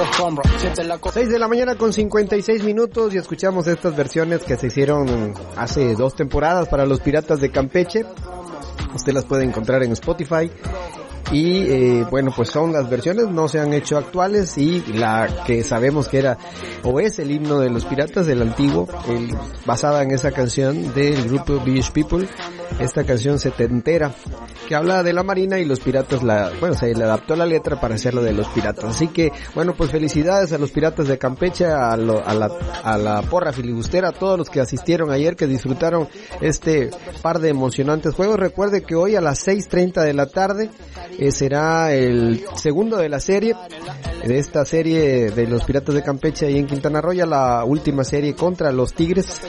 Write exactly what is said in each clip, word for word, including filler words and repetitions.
seis de la mañana con cincuenta y seis minutos y escuchamos estas versiones que se hicieron hace dos temporadas para los Piratas de Campeche. Usted las puede encontrar en Spotify. Y eh, bueno, pues son las versiones, no se han hecho actuales, y la que sabemos que era o es el himno de los piratas, el antiguo, el, basada en esa canción del grupo Village People, esta canción setentera que habla de la marina, y los piratas la, bueno, se le adaptó la letra para hacerlo de los piratas. Así que bueno, pues felicidades a los Piratas de Campeche, a, lo, a la a la porra filibustera, a todos los que asistieron ayer, que disfrutaron este par de emocionantes juegos. Recuerde que hoy a las seis treinta de la tarde eh, será el segundo de la serie, de esta serie de los Piratas de Campeche ahí en Quintana Roo, la última serie contra los Tigres.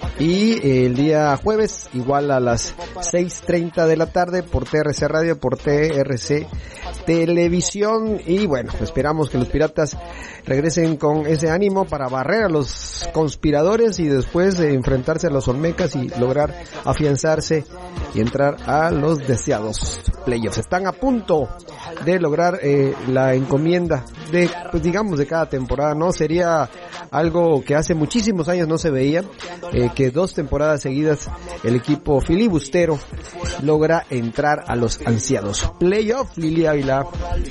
Y eh, el día jueves, igual a las seis treinta de la tarde, por T R C Radio, por T R C Televisión. Y bueno, esperamos que los Piratas regresen con ese ánimo para barrer a los conspiradores y después de enfrentarse a los Olmecas y lograr afianzarse y entrar a los deseados playoffs. Están a punto de lograr eh, la encomienda de, pues digamos, de cada temporada, ¿no? Sería algo que hace muchísimos años no se veía, eh, que dos temporadas seguidas el equipo filibustero logra entrar a los ansiados playoffs. Lili Ávila.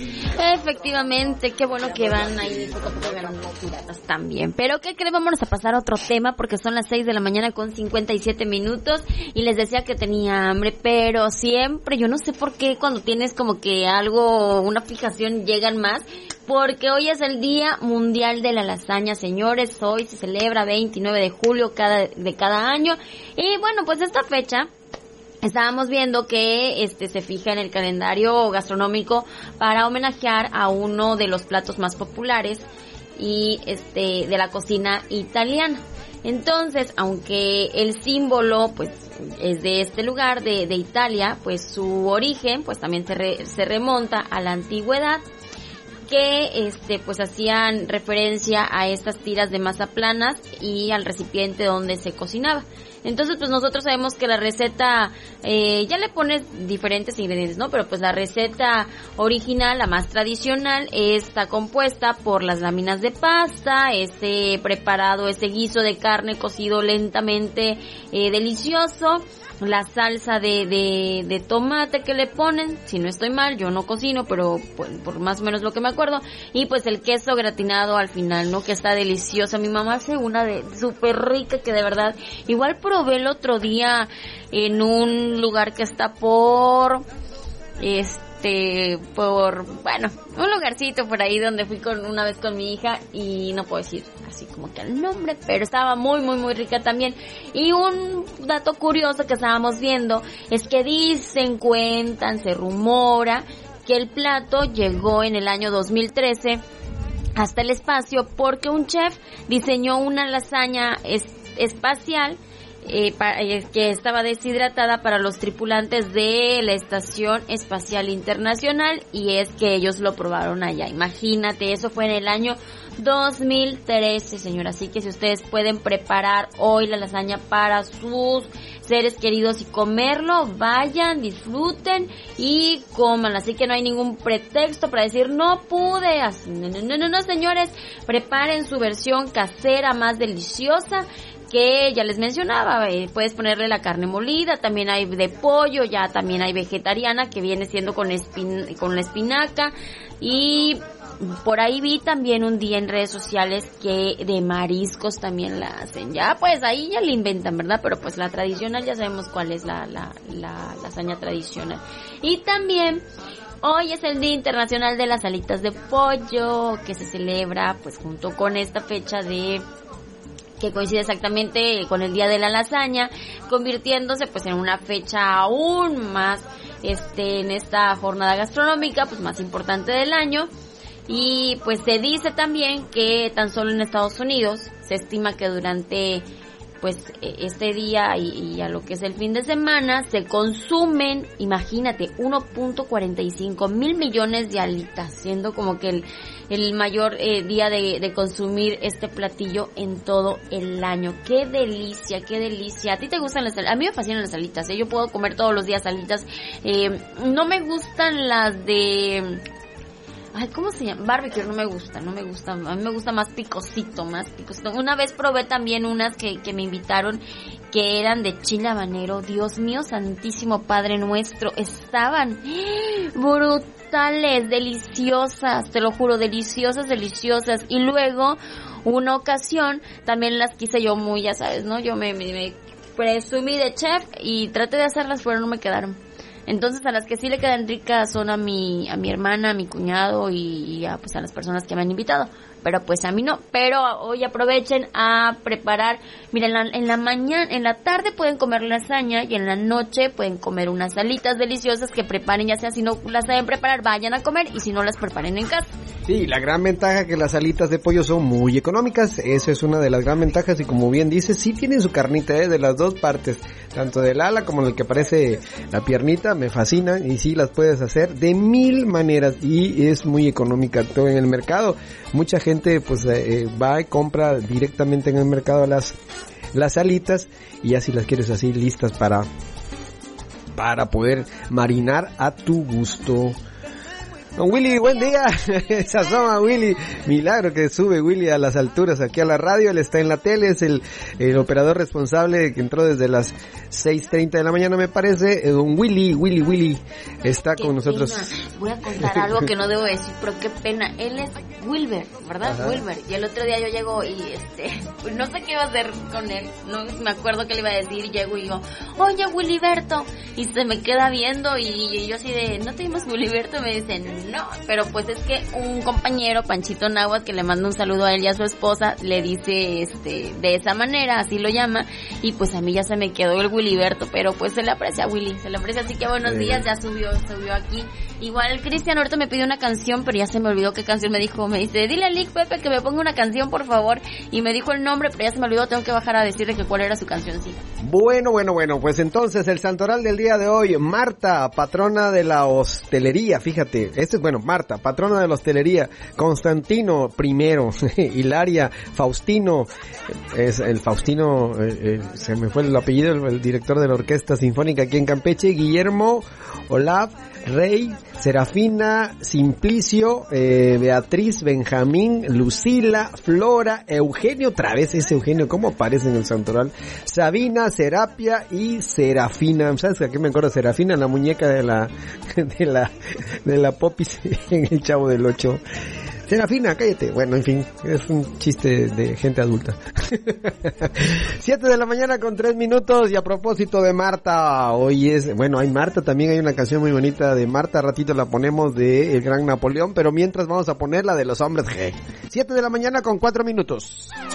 Efectivamente, qué bueno que van ahí poco a poco ganando los Piratas también. Pero ¿qué creen? Vámonos a pasar a otro tema, porque son las seis de la mañana con cincuenta y siete minutos y les decía que tenía hambre, pero siempre, yo no sé por qué cuando tienes como que algo, una fijación, llegan más. Porque hoy es el Día Mundial de la Lasaña, señores. Hoy se celebra veintinueve de julio cada, de cada año. Y bueno, pues esta fecha estábamos viendo que este se fija en el calendario gastronómico para homenajear a uno de los platos más populares y este de la cocina italiana. Entonces, aunque el símbolo pues es de este lugar, de, de Italia, pues su origen pues también se, re, se remonta a la antigüedad, que este pues hacían referencia a estas tiras de masa planas y al recipiente donde se cocinaba. Entonces pues nosotros sabemos que la receta eh, ya le pones diferentes ingredientes, ¿no? Pero pues la receta original, la más tradicional, está compuesta por las láminas de pasta, ese preparado, ese guiso de carne cocido lentamente, eh, delicioso, la salsa de, de, de tomate que le ponen, si no estoy mal, yo no cocino, pero pues, por más o menos lo que me acuerdo, y pues el queso gratinado al final, ¿no? Que está deliciosa. Mi mamá hace una de súper rica que de verdad, igual probé el otro día en un lugar que está por, este, por, bueno, un lugarcito por ahí donde fui con una vez con mi hija y no puedo decir así como que el nombre, pero estaba muy, muy, muy rica también. Y un dato curioso que estábamos viendo es que dicen, cuentan, se rumora que el plato llegó en el año dos mil trece hasta el espacio porque un chef diseñó una lasaña es, espacial eh, para, eh, que estaba deshidratada para los tripulantes de la Estación Espacial Internacional, y es que ellos lo probaron allá. Imagínate, eso fue en el año dos mil trece, señora. Así que si ustedes pueden preparar hoy la lasaña para sus seres queridos y comerlo, vayan, disfruten y coman. Así que no hay ningún pretexto para decir no pude. Así, no, no, no, no, señores, preparen su versión casera más deliciosa, que ya les mencionaba. Eh, puedes ponerle la carne molida, también hay de pollo, ya también hay vegetariana que viene siendo con espin- con la espinaca, y por ahí vi también un día en redes sociales que de mariscos también la hacen. Ya pues ahí ya le inventan, ¿verdad? Pero pues la tradicional ya sabemos cuál es la, la, la lasaña tradicional. Y también hoy es el Día Internacional de las Alitas de Pollo, que se celebra pues junto con esta fecha de que coincide exactamente con el Día de la Lasaña, convirtiéndose pues en una fecha aún más este en esta jornada gastronómica pues más importante del año. Y pues se dice también que tan solo en Estados Unidos se estima que durante pues este día y, y a lo que es el fin de semana se consumen, imagínate, uno punto cuarenta y cinco mil millones de alitas, siendo como que el, el mayor eh, día de, de consumir este platillo en todo el año. ¡Qué delicia, qué delicia! ¿A ti te gustan las alitas? A mí me fascinan las alitas, ¿eh? Yo puedo comer todos los días alitas. Eh, no me gustan las de... Ay, ¿cómo se llama? Barbecue no me gusta, no me gusta. A mí me gusta más picosito, más picosito. Una vez probé también unas que, que me invitaron que eran de chile habanero. Dios mío, santísimo Padre Nuestro. Estaban brutales, deliciosas, te lo juro, deliciosas, deliciosas. Y luego, una ocasión, también las quise yo muy, ya sabes, ¿no? Yo me, me, me presumí de chef y traté de hacerlas, pero no me quedaron. Entonces a las que sí le quedan ricas son a mi a mi hermana, a mi cuñado y, y a, pues a las personas que me han invitado. Pero pues a mí no. Pero hoy aprovechen a preparar. Miren, en la, en la mañana, en la tarde pueden comer lasaña y en la noche pueden comer unas alitas deliciosas que preparen, ya sea si no las saben preparar, vayan a comer y si no las preparen en casa. Sí, la gran ventaja es que las alitas de pollo son muy económicas, esa es una de las gran ventajas y como bien dices, sí tienen su carnita, ¿eh? De las dos partes, tanto del ala como el que parece la piernita, me fascina y sí las puedes hacer de mil maneras y es muy económica todo en el mercado. Mucha gente pues eh, va y compra directamente en el mercado las las alitas y ya si las quieres así listas para para poder marinar a tu gusto. Don Willy, buen día. Se asoma Willy. Milagro que sube Willy a las alturas aquí a la radio. Él está en la tele, es el, el operador responsable que entró desde las seis treinta de la mañana, me parece. Don Willy, Willy, Willy está Qué con nosotros. Pena. Voy a contar algo que no debo decir, pero qué pena. Él es Wilber, ¿verdad? Ajá. Wilber. Y el otro día yo llego y este, pues no sé qué iba a hacer con él. No me acuerdo qué le iba a decir. Y llego y digo, oye, Willyberto. Y se me queda viendo y, y yo así de, ¿no te llamas Willyberto? Y me dicen, no, pero pues es que un compañero, Panchito Náhuatl, que le manda un saludo a él y a su esposa, le dice este de esa manera, así lo llama, y pues a mí ya se me quedó el Willyberto, pero pues se le aprecia a Willy, se le aprecia, así que buenos sí. días, ya subió, subió aquí. Igual Cristian ahorita me pidió una canción, pero ya se me olvidó qué canción me dijo, me dice, dile a Lick Pepe que me ponga una canción, por favor, y me dijo el nombre, pero ya se me olvidó, tengo que bajar a decirle que cuál era su cancioncita. Bueno, bueno, bueno, pues entonces el santoral del día de hoy, Marta, patrona de la hostelería, fíjate, este es bueno, Marta, patrona de la hostelería, Constantino primero, Hilaria, Faustino, es el Faustino, eh, eh, se me fue el apellido, el, el director de la Orquesta Sinfónica aquí en Campeche, Guillermo, Olaf, Rey, Serafina, Simplicio, eh, Beatriz, Benjamín, Lucila, Flora, Eugenio, otra vez ese Eugenio, ¿cómo aparece en el santoral? Sabina, Serapia y Serafina. ¿Sabes a qué me acuerdo? Serafina, la muñeca de la de la de la Popis en el Chavo del Ocho. Serafina, cállate. Bueno, en fin, es un chiste de gente adulta. Siete de la mañana con tres minutos y a propósito de Marta, hoy es, bueno, hay Marta, también hay una canción muy bonita de Marta, ratito la ponemos de El Gran Napoleón, pero mientras vamos a poner la de los hombres G. Siete de la mañana con cuatro minutos.